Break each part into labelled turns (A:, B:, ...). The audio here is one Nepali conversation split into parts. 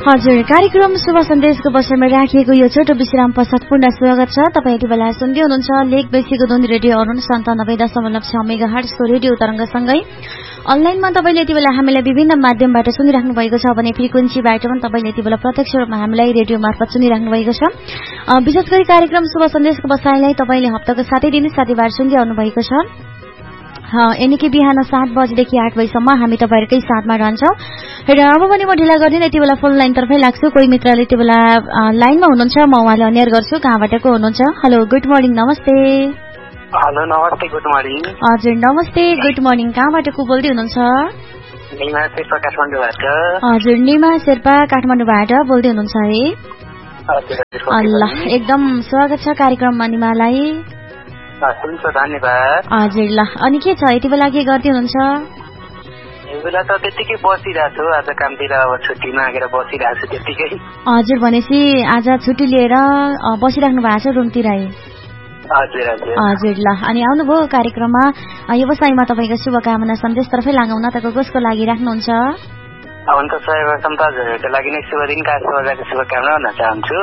A: हजुर, कार्यक्रम शुभ सन्देशको बसरमा राखिएको यो छोटो विश्राम पश्चात पूर्ण स्वागत छ। तपाईँ यति बेला सुन्दै हुनुहुन्छ लेक बेसीको ध्वनि रेडियो अरुण 97.6 मेगाहर्ट्जको रेडियो तरंगसँगै अनलाइनमा तपाईले यति बेला हामीलाई विभिन्न माध्यमबाट सुनिराख्नु भएको छ भने फ्रिक्वेन्सीबाट पनि तपाईले यति बेला प्रत्यक्ष रूपमा हामीलाई रेडियो मार्फत सुनिराख्नु भएको छ। विशेष गरी कार्यक्रम शुभ सन्देशको बसाइलाई तपाईले हप्ताको 7 दिन साथीभाइ सुन्दै आउनु भएको छ। एनिके बिहान 7 बजेदेखि 8 बजेसम्म हामी तपाईहरुकै साथमा रहन्छौं र अब पनि म ढिला गर्दिन, यति बेला फोन लाइन तर्फै लाग्छु। कोही मित्रले यति बेला लाइनमा हुनुहुन्छ, म उहाँलाई अनियर गर्छु कहाँबाट को हुनुहुन्छ। हेलो, गुड मर्निङ, नमस्ते।
B: हेलो, नमस्ते, गुड मर्निङ।
A: हजुर, नमस्ते, गुड मर्निङ। कहाँबाट को बोल्दै हुनुहुन्छ?
B: निमा शेर्पा, काठमाडौँबाट।
A: हजुर, निमा शेर्पा काठमाडौँबाट बोल्दै हुनुहुन्छ है? अल्लाह, एकदम स्वागत छ कार्यक्रममा निमालाई।
B: हुन्छ, धन्यवाद।
A: हजुर, ल अनि के छ यति बेला, के गर्दै हुनुहुन्छ?
B: यो बेला त त्यतिकै बसिरहेको छु, आज कामतिर अब छुट्टीमा आएर बसिरहेको छु त्यतिकै।
A: हजुर, भनेपछि आज छुट्टी लिएर बसिराख्नु भएको छ रुमतिर है?
B: हजुर हजुर।
A: हजुर, ल अनि आउनुभयो कार्यक्रममा। व्यवसायमा तपाईँको शुभकामना सन्देशतर्फै लगाउन त कसको लागि राख्नुहुन्छ?
B: हुन्छ, सर्वप्रथम त हजुरहरूको लागि नै शुभ दिनका शुभकामना भन्न चाहन्छु।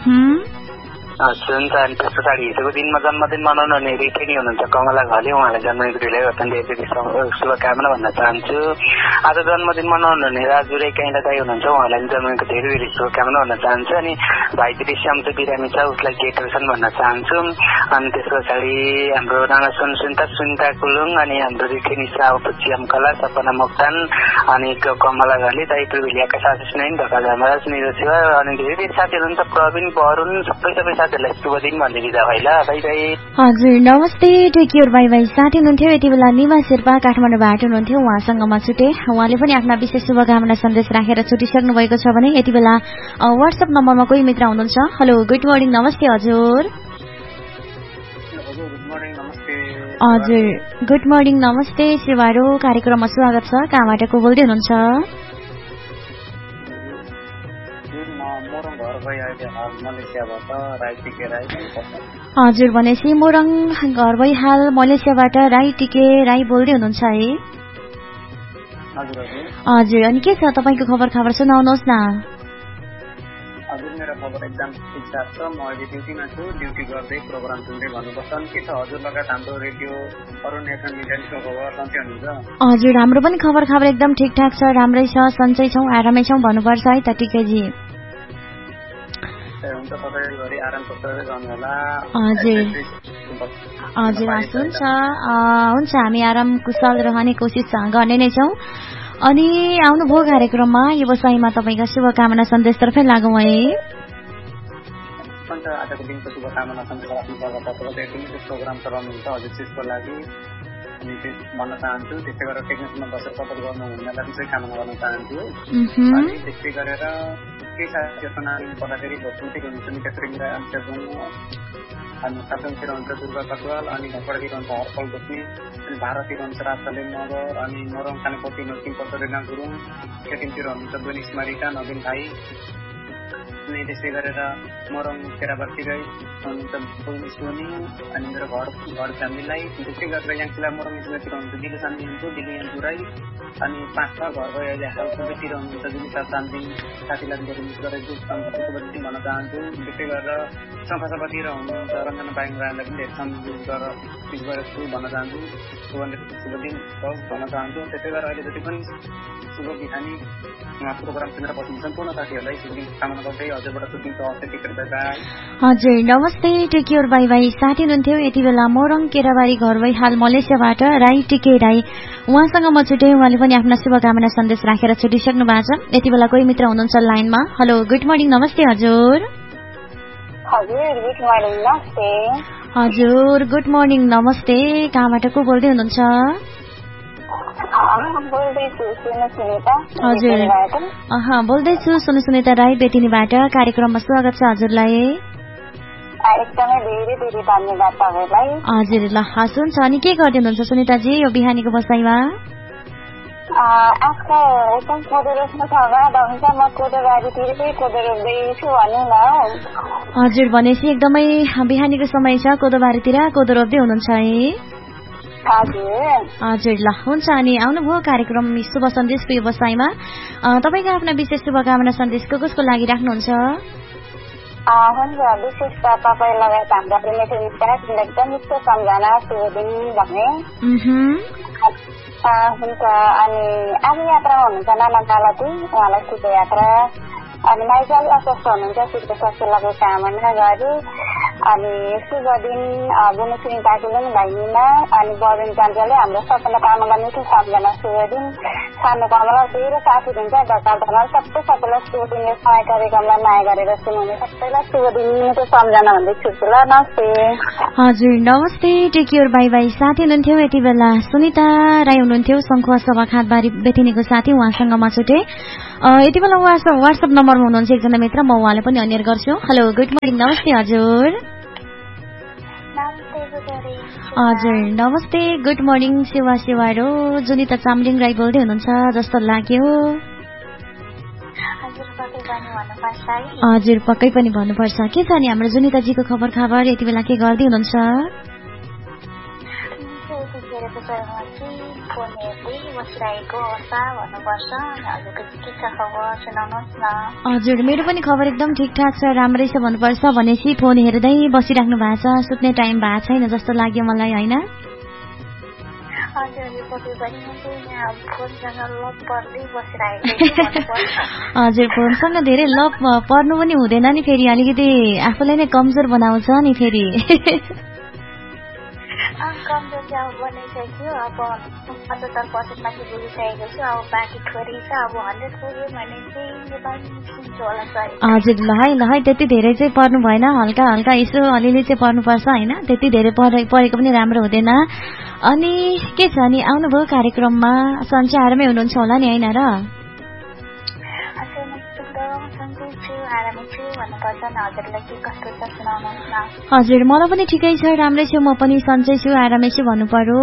B: हुन्छ, अनि त्यस पछाडि हिजोको दिनमा जन्मदिन मनाउनु हुने रिठेनी हुनुहुन्छ कमला घले, उहाँलाई जन्मदिनको धेरै शुभकामना भन्न चाहन्छु। आज जन्मदिन मनाउनु हुने राजु काइला दाई हुनुहुन्छ, उहाँलाई जन्मदिनको धेरै धेरै शुभकामना भन्न चाहन्छु। अनि भाइ श्यामको बिरामी छ, उसलाई केटरसन भन्न चाहन्छु। अनि त्यस पछाडि हाम्रो राणा सुनिता कुलुङ, अनि हाम्रो रिठेनी सभापति कला सपना मोक्तान, अनि कमला घले दाई प्रविलियाका साथी स्नेह ढका धर्मराज निरो सेवा, अनि धेरै धेरै साथीहरू हुन्छ, प्रवीण वरुण सबै शुभ दिन भन्दै बिदा भाइ ल, बाई बाई।
A: हजुर, नमस्ते, टेक केयर, बाई बाई। साथी हुनुहुन्थ्यो यति बेला निमा शेर्पा काठमाडौँबाट हुनुहुन्थ्यो, उहाँसँग म छुटे। उहाँले पनि आफ्ना विशेष शुभकामना सन्देश राखेर छुटिसक्नु भएको छ भने यति बेला व्हाट्सएप नम्बरमा कोही मित्र हुनुहुन्छ। हेलो, गुड मर्निङ, नमस्ते हजुर। हजुर, गुड मर्निङ, नमस्ते शिवारो, कार्यक्रममा स्वागत छ। कहाँबाट को बोल्दै हुनुहुन्छ? हजुर, भनेपछि मोरङ घर भइहाल मलेसियाबाट राई टिके राई बोल्दै हुनुहुन्छ है? हजुर, अनि के छ तपाईँको खबर सुनाउनुहोस् न।
C: हजुर, मेरो खबर एकदम ठिकठाक छ। म अहिले ड्युटीमा छु, ड्युटी गर्दै प्रोग्राम सुन्दै भन्नुपर्छ। के छ हजुर लगायत हाम्रो रेडियो अरुण एफएम मिडियाको खबर सन्चै हुनुहुन्छ?
A: हजुर, हाम्रो पनि खबर एकदम ठिकठाक छ, राम्रै छ, सन्चै छौँ, आरामै छौँ भन्नुपर्छ है त टिकेजी।
C: हुन्छ, तपाईँ घरि आराम गरेर गर्नु होला।
A: हजुर हजुर, हुन्छ, हामी आराम कुशल रहने कोसिस गर्ने नै छौँ। अनि आउनुभयो कार्यक्रममा, व्यवसायमा तपाईँका शुभकामना सन्देशतर्फै लागौँ है।
C: आजको दिनको शुभकामना सन्देश राख्नु पर्दा तपाईँ प्रोग्राम चलाउनुहुन्छ हजुर त्यसको लागि अनि भन्न चाहन्छु। त्यस्तै गरेर टेक्निकमा बसेर सपोर्ट गर्नुहुनेलाई पनि कामना गर्न चाहन्छु। अनि त्यस्तै गरेर केही साथीहरू नाम पर्दाखेरि भोटमुटिक हुनुहुन्छ मित्र प्रेमिरा अनि सातमतिर हुन्छ दुर्गा कटवाल, अनि घरपडतिर हुन्छ हरपल गोस्मी, अनि भारततिर हुन्छ राजसलिम मगर, अनि मोरङ खानेपट्टि नरसिंह पत्र रेना गुरुङ, सेटिङतिर हुनुहुन्छ दोनिस मारिका नवीन भाइ, अनि त्यस्तै गरेर मोरङ केराबारतिरै हुनुहुन्छ सोनी, अनि मेरो घर फ्यामिलीलाई, त्यस्तै गरेर याङसिला मोरङ इस्मातिर हुनुहुन्छ दिलु सान्दी हुन्छ दिलु याङ पुराई, अनि 5 घर भयो अहिले हालतिर हुनुहुन्छ जुलिसा चान्दी साथीलाई गरेर भन्न चाहन्छु। त्यस्तै गरेर सफासफातिर हुनुहुन्छ रञ्जना बाइङ राईलाई पनि धेरै सम्झित गरेर छु भन्न चाहन्छु। शुभ दिन होस् भन्न चाहन्छु। त्यस्तै गरेर अहिले जति पनि शुभ बिहानी प्रोग्राम सुनेर बस्नु सम्पूर्ण साथीहरूलाई शुभ दिन कामना गर्दै हजुरबाट सुटिङको अवसर टिकट गर्दा।
A: हजुर, नमस्ते, टेक केयर, बाई बाई। साथी हुनुहुन्थ्यो यति बेला मोरङ केराबारी घर भइहाल मलेसियाबाट राई टिके राई, उहाँसँग म छुटे। उहाँले पनि आफ्ना शुभकामना सन्देश राखेर छुटिसक्नु भएको छ। यति बेला कोही मित्र हुनुहुन्छ लाइनमा। हेलो, गुड मर्निङ, नमस्ते हजुर।
D: हजुर, गुड मर्निङ, नमस्ते।
A: हजुर, गुड मर्निङ, नमस्ते। कहाँबाट को बोल्दै हुनुहुन्छ? हजुर, बोल्दैछु सुनिता राई बेतिनीबाट। कार्यक्रममा स्वागत छ हजुरलाई।
D: एकदमै धेरै धेरै धन्यवाद तपाईलाई।
A: हजुर, ल हस् हुन्छ। अनि के गर्दै हुनुहुन्छ सुनिताजी यो बिहानीको बसाइमा?
D: आजकल एकदम कोदो रोप्नु ठाउँमा हुन्छ, म कोदोबारीतिरै कोदो रोप्दैछु भनौँ न।
A: हजुर, भनेपछि एकदमै बिहानीको समय छ, कोदोबारीतिर कोदो रोप्दै हुनुहुन्छ है? हजुर ल हुन्छ अनि आउनुभयो कार्यक्रम शुभ सन्देशको व्यवसायमा तपाईको आफ्ना विशेष शुभकामना सन्देश कसको लागि राख्नुहुन्छ
D: हुन्छ विशेष त तपाईँ लगायत हाम्रा मिठो मिठा एकदम मिठो सम्झना शुभ दिन भन्ने हुन्छ अनि आज यात्रामा हुनुहुन्छ नाना कालती उहाँलाई शुभ यात्रा अनि माइजल अस्वस्थ हुनुहुन्छ शीघ्र स्वास्थ्य लगेको कामना गरी अनि शुभ दिन बुनुसिङ दाजुलिङ भाइनीमा अनि बबिन कान्छाले हाम्रो सबैलाई कामलाई मिठो सम्झना शुभ दिन सानो कमला धेरै साथी दिन्छ ढकाल सबैलाई शुभ दिन यो समय कार्यक्रमलाई माया गरेर सुनाउने सबैलाई शुभ दिन मिठो सम्झना भन्दै छुट्छु ल नमस्ते
A: हजुर नमस्ते टेक केयर बाई बाई साथी हुनुहुन्थ्यो यति बेला सुनिता राई हुनुहुन्थ्यो सङ्खुवा सभा खाँदबारी बेतिनीको साथी उहाँसँग म छुटे यति बेला वाट्सएप नम्बरमा हुनुहुन्छ एकजना मित्र म उहाँलाई पनि अनियर गर्छु हेलो गुड मर्निङ नमस्ते हजुर नमस्ते गुड मर्निङ सेवा जुनिता चामलिङ राई बोल्दै हुनुहुन्छ जस्तो लाग्यो हजुर पक्कै पनि भन्नुपर्छ के छ नि हाम्रो जुनिताजीको खबर यति बेला के गर्दै हुनुहुन्छ हजुर मेरो पनि खबर एकदम ठिकठाक छ राम्रै छ भन्नुपर्छ भनेपछि फोन हेर्दै बसिराख्नु भएको छ सुत्ने टाइम भएको छैन जस्तो लाग्यो मलाई होइन हजुर फोनसँग धेरै लभ पर्नु पनि हुँदैन नि फेरि अलिकति आफूलाई नै कमजोर बनाउँछ नि फेरि हजुर ल है त्यति धेरै चाहिँ पर्नु भएन हल्का हल्का यसो अलिअलि चाहिँ पर्नुपर्छ होइन त्यति धेरै परेको पनि राम्रो हुँदैन अनि के छ नि आउनुभयो कार्यक्रममा सञ्चारमै हुनुहुन्छ होला नि होइन र हजुर मलाई पनि ठिकै छ राम्रै छु म पनि सन्चै छु आरामै छु भन्नु पर्यो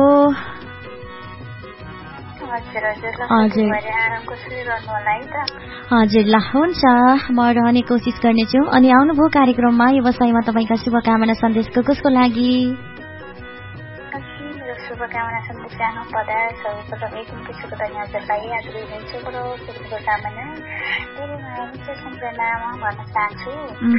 A: हजुर ल हुन्छ म रहने कोसिस गर्नेछु अनि आउनुभयो कार्यक्रममा व्यवसायमा तपाईँका शुभकामना सन्देश कसको लागि
D: शुभकामना सन्देश जानु पर्दा सर्वप्रथम एकदिनको शुभकामना हजुरलाई आज शुभकामना धेरै माया सम्झनामा भन्न चाहन्छु